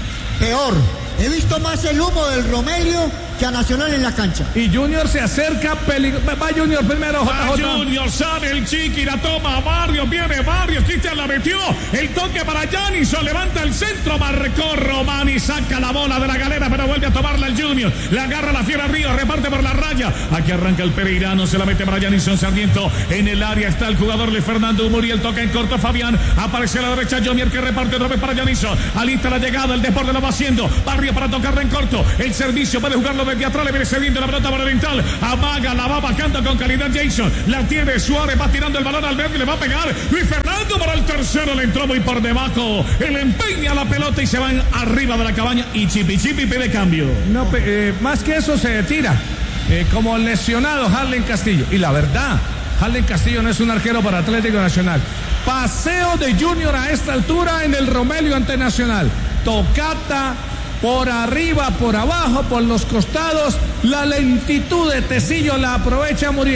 Peor. He visto más el humo del Romelio que a Nacional en la cancha. Y Junior se acerca, peligro... va Junior primero, J J. Va Junior, sale el Chiqui, la toma Barrios, viene Barrios, Cristian la metió, el toque para Janison, levanta el centro, marcó Román y saca la bola de la galera, pero vuelve a tomarla el Junior, le agarra la fiera Río, reparte por la raya, aquí arranca el pereirano, se la mete para Janison Sarmiento, en el área está el jugador de Fernando Muriel, toca en corto Fabián, aparece a la derecha Jomier que reparte otra vez para Janison, alista la llegada, el deporte lo va haciendo, Barrios para tocarla en corto, el servicio puede jugarlo desde atrás, le viene cediendo la pelota para Oriental, amaga, la va bajando con calidad Jason, la tiene Suárez, va tirando el balón al verde y le va a pegar Luis Fernando para el tercero, le entró muy por debajo, él empeña la pelota y se van arriba de la cabaña y Chipi Chipi pide cambio. No, eh, más que eso se tira, eh, como lesionado Harlen Castillo, y la verdad, Harlen Castillo no es un arquero para Atlético Nacional. Paseo de Junior a esta altura en el Romelio ante Nacional. Tocata por arriba, por abajo, por los costados. La lentitud de Tecillo la aprovecha Muriel.